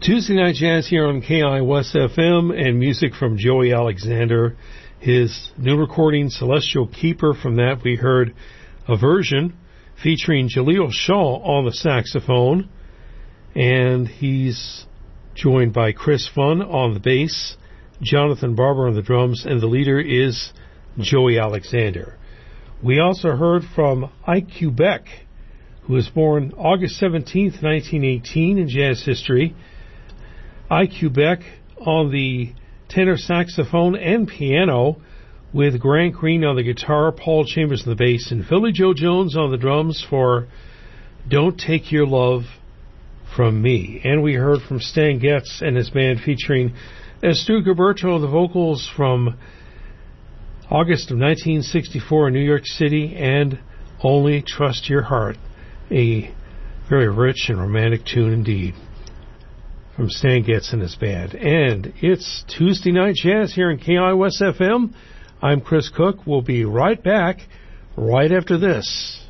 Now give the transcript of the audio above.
Tuesday Night Jazz here on KI West FM, and music from Joey Alexander. His new recording, Celestial Keeper. From that, we heard a version featuring Jaleel Shaw on the saxophone, and he's joined by Chris Funn on the bass, Jonathan Barber on the drums, and the leader is Joey Alexander. We also heard from Ike Quebec, who was born August 17th, 1918 in jazz history. Ike Quebec on the tenor saxophone and piano, with Grant Green on the guitar, Paul Chambers on the bass, and Philly Joe Jones on the drums for Don't Take Your Love From Me. And we heard from Stan Getz and his band featuring Stu Gilberto, the vocals, from August of 1964 in New York City, and Only Trust Your Heart, a very rich and romantic tune indeed from Stan Getz and his band. And it's Tuesday Night Jazz here in KI West FM. I'm Chris Cook. We'll be right back right after this.